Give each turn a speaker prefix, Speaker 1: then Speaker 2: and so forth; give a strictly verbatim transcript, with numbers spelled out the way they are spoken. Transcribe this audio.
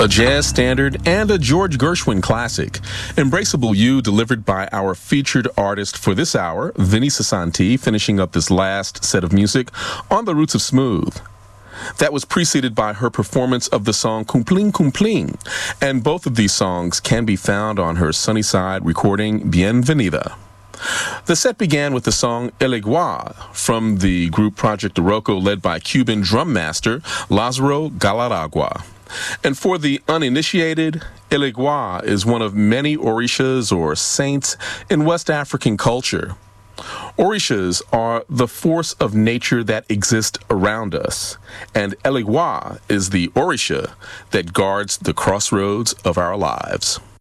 Speaker 1: a jazz standard, and a George Gershwin classic. Embraceable You, delivered by our featured artist for this hour, Vinny Sasanti, finishing up this last set of music on the Roots of Smooth. That was preceded by her performance of the song Cumpling Cumpling, and both of these songs can be found on her Sunnyside recording Bienvenida. The set began with the song El Igual from the group Project Oroco, led by Cuban drum master Lázaro Galaragua. And for the uninitiated, El Igual is one of many orishas or saints in West African culture. Orishas are the force of nature that exists around us, and El Igual is the orisha that guards the crossroads of our lives.